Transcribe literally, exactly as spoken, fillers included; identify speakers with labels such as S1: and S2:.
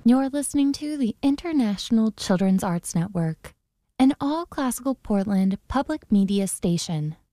S1: You're listening to the International Children's Arts Network, an all-classical Portland public media station.